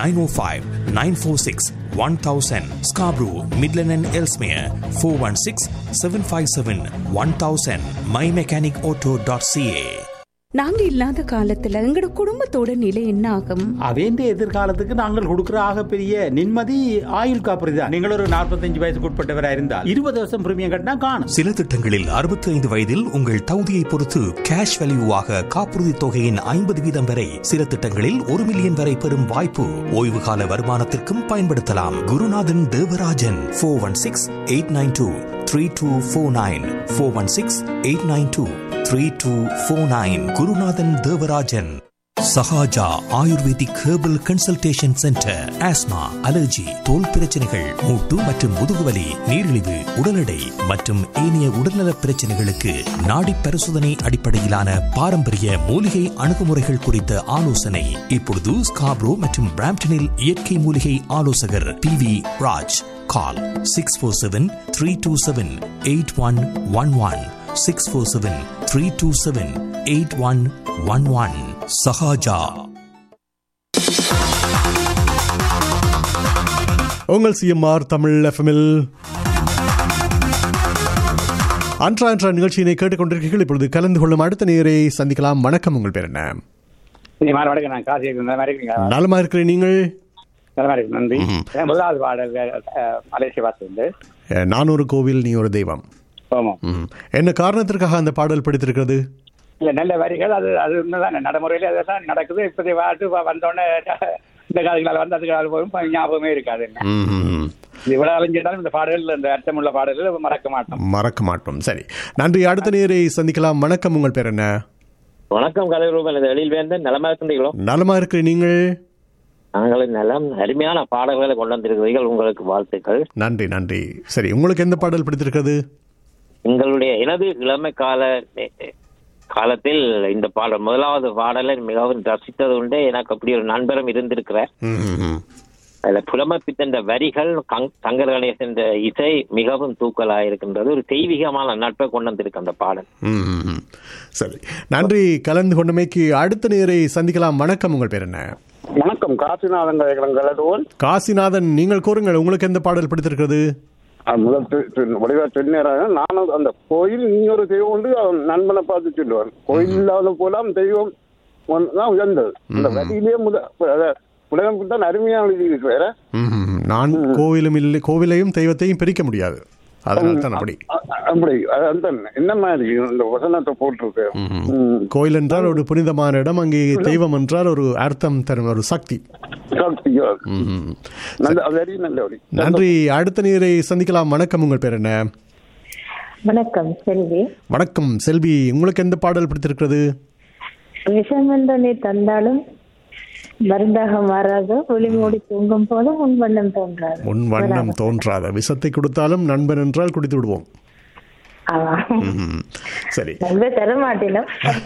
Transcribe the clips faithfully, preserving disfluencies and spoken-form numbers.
nine oh five, nine four six, one thousand. Scarborough, Midland and Ellesmere four one six, seven five seven, one thousand. my mechanic auto dot c a. நாங்க இல்லாத காலத்துல எங்கட குடும்பத்தோட நிலை என்ன ஆகும்? அவேந்த எதிர்காலத்துக்கு நாங்கள் கொடுக்கிற ஆகப்பெரிய நிம்மதி ஆயுள் காப்புறுதி தான். நீங்கள் ஒரு நாற்பத்தஞ்சு வயசுக்கு உட்பட்டவராக இருந்தால் இருபது வருஷம் பிரீமியம் கட்டினா காணும். சில திட்டங்களில் அறுபத்தி ஐந்து வயதில் உங்கள் தகுதியை பொறுத்து கேஷ் வேல்யூவாக காப்புறுதி தொகையின் ஐம்பது வீதம் வரை, சில திட்டங்களில் ஒரு மில்லியன் வரை பெறும் வாய்ப்பு. ஓய்வு கால வருமானத்திற்கும் பயன்படுத்தலாம். குருநாதன் Devarajan four one six eight nine two three two four nine four one six eight nine two three two four nine. குருநாதன் Devarajan. Sahaja ayurvedic herbal consultation centre. Asthma, allergy, தோல் பிரச்சனைகள், மூட்டு மற்றும் முதுகுவலி, நீரிழிவு, உடல் எடை மற்றும் ஏனைய உடல்நல பிரச்சனைகளுக்கு நாடி பரிசோதனை அடிப்படையிலான பாரம்பரிய மூலிகை அணுகுமுறைகள் குறித்த ஆலோசனை. இப்பொழுது ஸ்காப்ரோ மற்றும் பிராம்டனில் இயற்கை மூலிகை ஆலோசகர் பி வி ராஜ். கால் six four seven three two seven eight one one one six four seven three two seven eight one one one. Sahaja. உங்கள் சிஎம்ஆர் தமிழ் எஃப்எம்மில் அன்றா என்ற நிகழ்ச்சியினை கேட்டுக்கொண்டிருக்கீர்கள். இப்பொழுது கலந்து கொள்ளும் அடுத்த நேரை சந்திக்கலாம். வணக்கம், உங்கள் பேர் என்ன? நலமா இருக்கிறேன். நீங்கள்? நன்றி. முதலாவது பாடல் மலேசிய வாசி, நான் ஒரு கோவில் நீ ஒரு தெய்வம். என்ன காரணத்திற்காக அந்த பாடல் பிடித்திருக்கிறது? இல்ல, நல்ல வரிகள். அது அது உண்மைதான், நடைமுறையில அதான் நடக்குது. இப்போதைய பாட்டு வந்தோடனே இந்த காலங்களால் வந்து அது காலம் போகும், ஞாபகமே இருக்காது. இவ்வளவு அலைஞ்சிட்டாலும் இந்த பாடல்கள், இந்த அர்த்தமுள்ள பாடல்கள் மறக்க மாட்டோம் மறக்க மாட்டோம் சரி, நன்றி. அடுத்த நேரை சந்திக்கலாம். வணக்கம், உங்கள் பேர் என்ன? வணக்கம் கலைரூபன், எழில் வேந்தன். நலமா இருக்கின்றீங்களோ? நலமா இருக்கிறேன். நீங்கள்? நாங்களும் நலம். அருமையான பாடல்களை கொண்டு வந்திருக்கிறீர்கள், உங்களுக்கு வாழ்த்துக்கள். நன்றி நன்றி. சரி, உங்களுக்கு எந்த பாடல் பிடித்திருக்கிறது? எங்களுடைய எனது இளமை கால காலத்தில் இந்த பாடல், முதலாவது பாடலை மிகவும் ரசித்தது உண்டு. எனக்கு அப்படி ஒரு நண்பரும் இருந்திருக்கிறார். அதுல புலமைப்பித்த வரிகள், சங்கர் கணேசன் இசை மிகவும் தூக்கலாயிருக்கின்றது. ஒரு தெய்வீகமான நட்பை கொண்டு வந்திருக்கு அந்த பாடல். சரி, நன்றி கலந்து கொண்டமைக்கு. அடுத்த நேரை சந்திக்கலாம். வணக்கம், உங்கள் பேர் என்ன? வணக்கம், காசிநாதன். காசிநாதன், நீங்கள் கூறுங்கள், உங்களுக்கு எந்த பாடல் பிடித்திருக்கிறது? நானும் அந்த கோயில் நீ ஒரு தெய்வம் உண்டு, நண்பனை பார்த்து சொல்லுவார். கோயில் இல்லாத போலாம் தெய்வம் தான் உயர்ந்தது. அந்த வரியிலேயே உலகம் தான் அருமையான இருக்கு. வேற நான் கோவிலும் இல்லை, கோவிலையும் தெய்வத்தையும் பிரிக்க முடியாது. அப்படி அப்படி என்ன மாதிரி இந்த வசனத்தை போட்டிருக்கு. கோயில் என்றால் ஒரு புனிதமான இடம், அங்கே தெய்வம் என்றால் ஒரு அர்த்தம் தரும் ஒரு சக்தி. நன்றி. அடுத்த நீரை சந்திக்கலாம். வணக்கம், உங்கள் பேர் என்ன? வணக்கம், செல்வி. வணக்கம் செல்வி, உங்களுக்கு எந்த பாடல் பிடித்திருக்கிறது? விஷமந்தனை தந்தாலும் மருந்தாக மாறாத ஒளி மூடி தூங்கும் போது முன் வண்ணம் தோன்றாது. முன் வண்ணம் தோன்றாத விஷத்தை கொடுத்தாலும் நண்பன் என்றால் குடித்து விடுவோம். சரி, தர மாட்டேன்.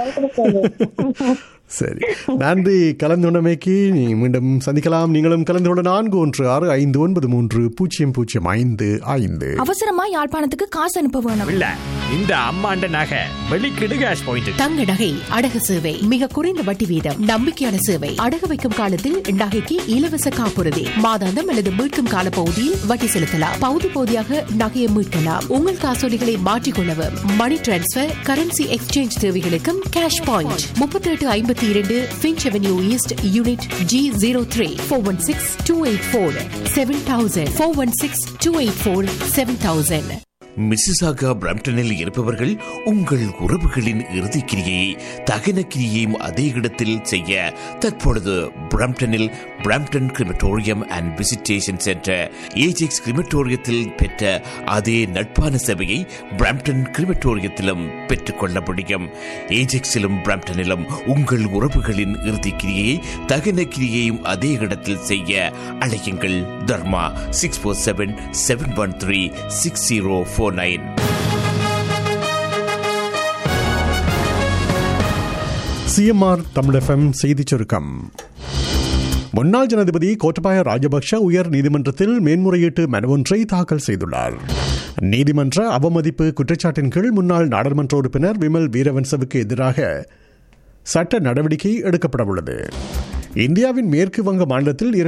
சரி, நன்றி கலந்துணமைக்கு. நீ மீண்டும் சந்திக்கலாம். நீங்களும் கலந்து கொள்ள நான்கு ஒன்று ஆறு ஐந்து ஒன்பது மூன்று பூஜ்ஜியம் பூஜ்ஜியம் ஐந்து ஐந்து. அவசரமா யாழ்ப்பாணத்துக்கு காசு அனுப்ப வேணும். இல்ல, இந்த அம்மாண்ட நகை வெளிக்கிடு கேஷ் பாயிண்ட். தங்க நகை அடகு சேவை மிக குறைந்த வட்டி வீதம், நம்பிக்கையான சேவை. அடகு வைக்கும் காலத்தில் நகைக்கு இலவச காப்புறுதி, மாதாந்தம் அல்லது மீட்கும் கால பகுதியில் வட்டி செலுத்தலாம். பகுதி பகுதியாக நகையை மீட்கலாம். உங்கள் காசோலிகளை மாற்றிக்கொள்ளவும், மணி டிரான்ஸ்பர், கரன்சி எக்ஸ்சேஞ்ச் தேவைகளுக்கும் கேஷ் பாயிண்ட். முப்பத்தி எட்டு ஐம்பத்தி இரண்டு Finch Avenue East Unit G zero three four one six two eight four seven thousand four one six two eight four seven thousand. Mississauga பிரம்டனில் இருப்பவர்கள் உங்கள் உறவுகளின் இறுதி கிரியை தகன கிரியையும் அதே இடத்தில் செய்ய தற்பொழுது பிரம்டனில் Brampton crematorium and visitation centre Ajax கிரிமட்டோரியத்தில் பெற்ற அதே நட்பான சேவையை பிரம்டன் கிரிமட்டோரியத்திலும் பெற்றுக்கொள்ள முடியும். ஏஜெக்ஸிலும் பிரம்டனிலும் உங்கள் உறவுகளின் இறுதி கிரியை தகன கிரியையும் அதே இடத்தில் செய்ய அழையுங்கள். தர்மா six four seven seven one three six zero four nine. CMR Tamil FM செய்திச் சுருக்கம். முன்னாள் ஜனாதிபதி கோட்டபாய ராஜபக்ஷ உயர் நீதிமன்றத்தில் மேன்முறையீட்டு மனு ஒன்றை தாக்கல் செய்துள்ளார். நீதிமன்ற அவமதிப்பு குற்றச்சாட்டின் கீழ் முன்னாள் நாடாளுமன்ற உறுப்பினர் விமல் வீரவன்சவுக்கு எதிராக சட்ட நடவடிக்கை எடுக்கப்பட உள்ளது. இந்தியாவின் மேற்கு வங்க மாநிலத்தில்